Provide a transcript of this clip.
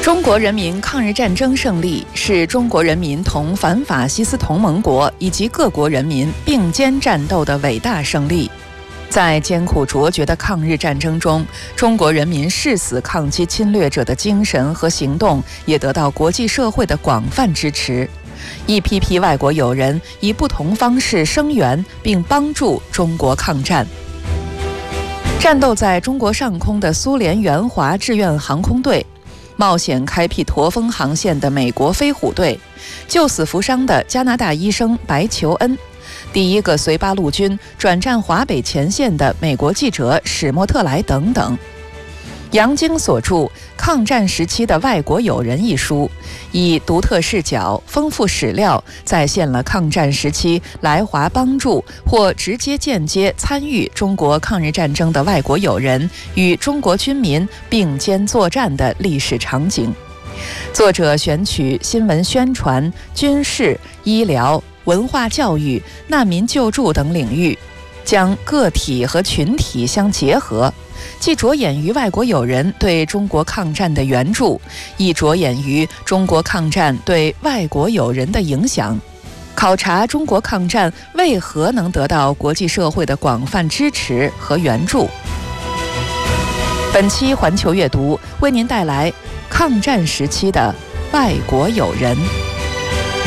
中国人民抗日战争胜利是中国人民同反法西斯同盟国以及各国人民并肩战斗的伟大胜利。在艰苦卓绝的抗日战争中，中国人民誓死抗击侵略者的精神和行动也得到国际社会的广泛支持。一批批外国友人以不同方式声援并帮助中国抗战。战斗在中国上空的苏联援华志愿航空队，冒险开辟驼峰航线的美国飞虎队，救死扶伤的加拿大医生白求恩，第一个随八路军转战华北前线的美国记者史莫特莱等等。杨晶所著《抗战时期的外国友人》一书，以独特视角、丰富史料，再现了抗战时期来华帮助或直接间接参与中国抗日战争的外国友人与中国军民并肩作战的历史场景。作者选取新闻宣传、军事、医疗、文化教育、难民救助等领域，将个体和群体相结合，既着眼于外国友人对中国抗战的援助，亦着眼于中国抗战对外国友人的影响，考察中国抗战为何能得到国际社会的广泛支持和援助。本期环球阅读为您带来抗战时期的外国友人。